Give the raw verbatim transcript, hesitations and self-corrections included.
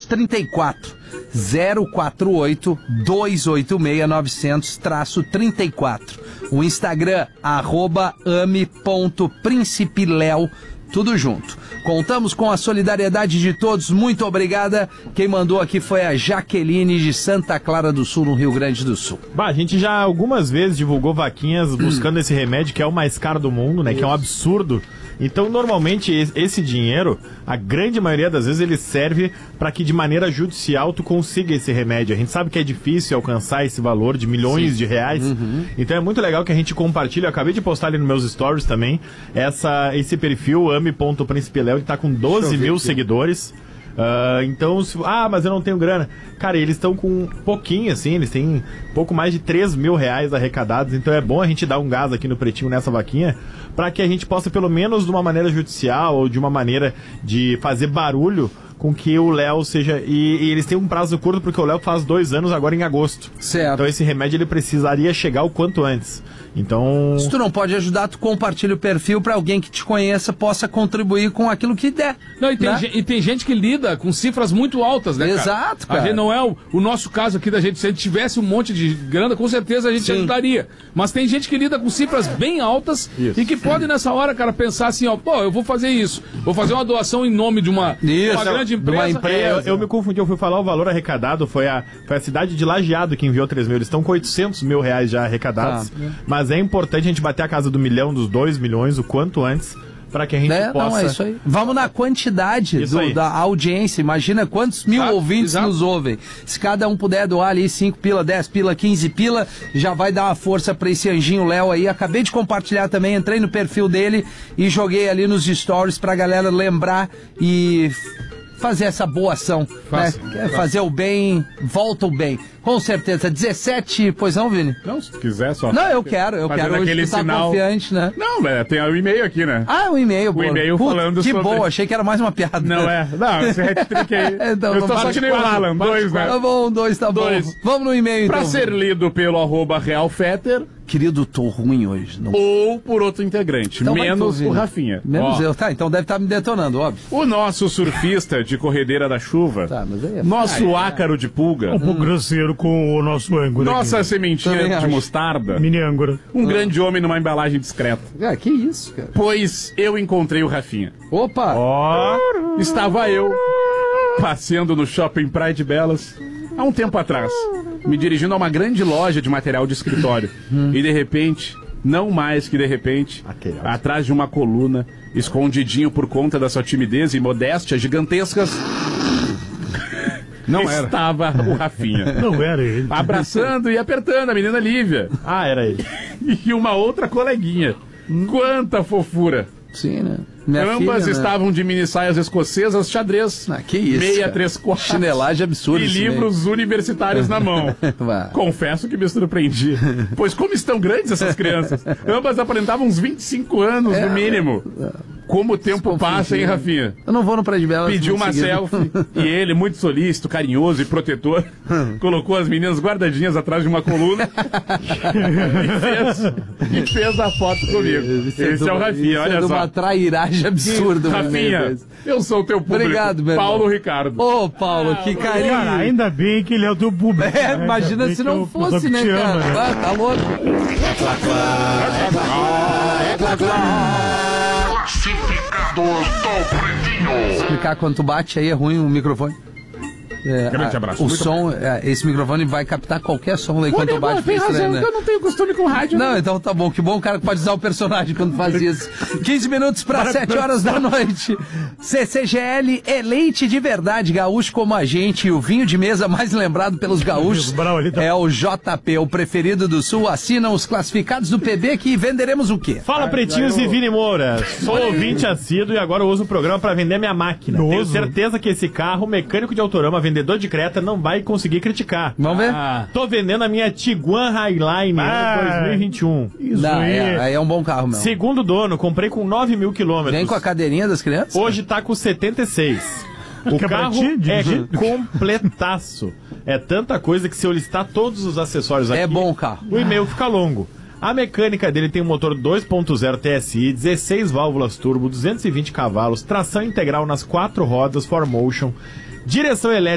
trinta e quatro, zero quatro oito, dois oito seis, novecentos, trinta e quatro. O Instagram, arroba ame.principileo, tudo junto. Contamos com a solidariedade de todos, muito obrigada. Quem mandou aqui foi a Jaqueline de Santa Clara do Sul, no Rio Grande do Sul. Bah, a gente já algumas vezes divulgou vaquinhas buscando hum. esse remédio que é o mais caro do mundo, né? Isso. Que é um absurdo. Então, normalmente, esse dinheiro, a grande maioria das vezes, ele serve para que de maneira judicial tu consiga esse remédio. A gente sabe que é difícil alcançar esse valor de milhões Sim. de reais. Uhum. Então é muito legal que a gente compartilhe. Eu acabei de postar ali nos meus stories também essa, esse perfil ame.principileo, ele tá com doze mil seguidores. Uh, então, se, ah, mas eu não tenho grana. Cara, eles estão com um pouquinho, assim, eles têm pouco mais de três mil reais arrecadados. Então é bom a gente dar um gás aqui no Pretinho nessa vaquinha, para que a gente possa, pelo menos de uma maneira judicial ou de uma maneira de fazer barulho, com que o Léo seja... E, e eles têm um prazo curto, porque o Léo faz dois anos agora em agosto. Certo. Então esse remédio ele precisaria chegar o quanto antes. Então... Se tu não pode ajudar, tu compartilha o perfil para alguém que te conheça possa contribuir com aquilo que der. Não, e, tem, né? e tem gente que lida com cifras muito altas, né, cara? Exato, cara. A gente não é o, o nosso caso aqui da gente. Se a gente tivesse um monte de grana, com certeza a gente Sim. ajudaria. Mas tem gente que lida com cifras bem altas isso. e que pode nessa hora, cara, pensar assim, ó, pô, eu vou fazer isso. Vou fazer uma doação em nome de uma, isso, uma grande empresa. Uma empresa. Eu, eu me confundi, eu fui falar o valor arrecadado, foi a, foi a cidade de Lajeado que enviou três mil. Eles estão com oitocentos mil reais já arrecadados. Ah, é. Mas é importante a gente bater a casa do milhão, dos dois milhões, o quanto antes, para que a gente é, possa... Não, é isso aí. Vamos na quantidade do, da audiência. Imagina quantos mil exato, ouvintes exato. nos ouvem. Se cada um puder doar ali cinco pila, dez pila, quinze pila, já vai dar uma força para esse anjinho Léo aí. Acabei de compartilhar também, entrei no perfil dele e joguei ali nos stories pra galera lembrar e... fazer essa boa ação, Faça, né? Faça. Fazer o bem, volta o bem. Com certeza. dezessete, pois não, Vini? Não, se tu quiser só. Não, eu quero, eu quero hoje aquele estar sinal... confiante, né? Não, é, tem o e-mail aqui, né? Ah, o e-mail, O e-mail Puta, falando que sobre... Que bom, achei que era mais uma piada. Não é. Não, esse hat-trick aí... então, eu tô só que nem o Alan, dois, né? Tá bom, dois, tá dois. bom. Vamos no e-mail, pra então. Pra ser lido pelo arroba realfetter... Querido, tô ruim hoje. Não... Ou por outro integrante, então menos o Rafinha. Menos Ó. eu, tá, então deve estar tá me detonando, óbvio. O nosso surfista de corredeira da chuva, tá, mas aí é... nosso ah, ácaro é. de pulga... Um pouco hum. grosseiro com o nosso âncora. Nossa aqui. sementinha Também de acho. mostarda. Mini âncora. Um ah. grande homem numa embalagem discreta. Ah, que isso, cara. Pois eu encontrei o Rafinha. Opa! Ó, oh, estava eu passeando no shopping Praia de Belas há um tempo atrás, me dirigindo a uma grande loja de material de escritório. Hum. E de repente, não mais que de repente, Aquele atrás de uma coluna, escondidinho por conta da sua timidez e modéstia gigantescas, não era. Estava o Rafinha. Não era ele. Abraçando e apertando a menina Lívia. Ah, era ele. E uma outra coleguinha. Hum. Quanta fofura. Sim, né? Minha Ambas filha, estavam né? de mini saias escocesas, xadrez. Ah, que isso, meia, cara. três, quatro. Chinelagem absurda. E livros meio. universitários na mão. Confesso que me surpreendi. Pois como estão grandes essas crianças? Ambas aparentavam uns vinte e cinco anos, é, no mínimo. É. Como o tempo passa, hein, Rafinha? Eu não vou no Praia de Belas. Pediu uma seguido. selfie e ele, muito solícito, carinhoso e protetor, colocou as meninas guardadinhas atrás de uma coluna e, fez, e fez a foto comigo. Esse, Esse é, é o Rafinha, olha é só. Uma trairagem absurda. Rafinha, eu sou o teu público. Obrigado, meu Paulo irmão. Ricardo. Ô, oh, Paulo, ah, que carinho. Cara, ainda bem que ele é o teu público. É, né? Imagina se não fosse, né, cara? Ama, né? Ah, tá louco. É clá, clá. Classificados do Pretinho. Explicar quando bate aí é ruim o microfone. É, Grande abraço. O som, é, esse microfone vai captar qualquer som aí quando bate. Tem razão, estranho, né? Eu não tenho costume com rádio. Não, né? Então tá bom. Que bom o cara que pode usar o personagem quando faz isso. quinze minutos para sete horas da noite. C C G L é leite de verdade, gaúcho como a gente. E o vinho de mesa mais lembrado pelos gaúchos é o J P, o preferido do Sul. Assinam os classificados do P B que venderemos o quê? Fala, pretinhos e Vini Moura. Sou ouvinte assíduo e agora eu uso o programa para vender minha máquina. Noso. Tenho certeza que esse carro, mecânico de Autorama, vendedor de Creta, não vai conseguir criticar. Vamos ver? Ah, tô vendendo a minha Tiguan Highline ah, dois mil e vinte e um. Isso não, aí. É, aí é um bom carro mesmo. Segundo dono, comprei com nove mil quilômetros. Vem com a cadeirinha das crianças? Hoje tá com setenta e seis. O carro é completaço. É tanta coisa que se eu listar todos os acessórios aqui... É bom o carro. O e-mail fica longo. A mecânica dele tem um motor dois ponto zero T S I, dezesseis válvulas turbo, duzentos e vinte cavalos, tração integral nas quatro rodas, four motion, direção elétrica